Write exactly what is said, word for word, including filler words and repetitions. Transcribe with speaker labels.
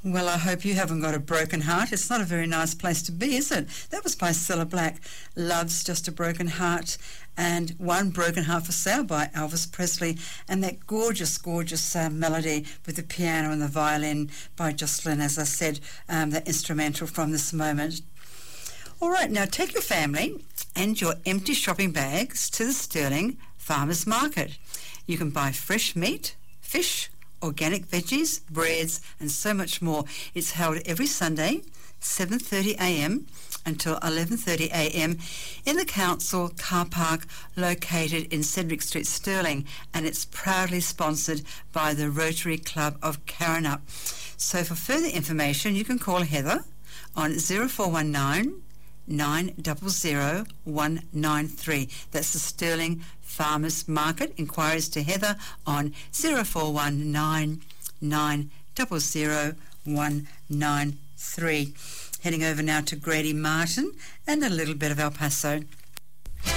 Speaker 1: Well, I hope you haven't got a broken heart. It's not a very nice place to be, is it? That was by Cilla Black. Love's Just a Broken Heart, and One Broken Heart for Sale by Elvis Presley, and that gorgeous, gorgeous uh, melody with the piano and the violin by Jocelyn, as I said, um, the instrumental from this moment. All right, now take your family and your empty shopping bags to the Stirling Farmers Market. You can buy fresh meat, fish, organic veggies, breads, and so much more. It's held every Sunday, seven thirty a m until eleven thirty a m in the council car park located in Cedric Street, Stirling, and it's proudly sponsored by the Rotary Club of Karrinyup. So for further information, you can call Heather on zero four one nine, nine zero zero, one nine three. That's the Stirling Farmers Market. Inquiries to Heather on zero four one nine, nine zero zero, one nine three. Heading over now to Grady Martin and a little bit of El Paso.